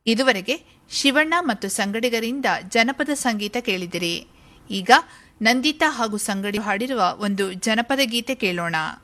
ಇದುವರೆಗೆ ಶಿವಣ್ಣ ಮತ್ತು ಸಂಗಡಿಗರಿಂದ ಜನಪದ ಸಂಗೀತ ಕೇಳಿದಿರಿ. ಈಗ ನಂದಿತಾ ಹಾಗೂ ಸಂಗಡಿ ಹಾಡಿರುವ ಒಂದು ಜನಪದ ಗೀತೆ ಕೇಳೋಣ.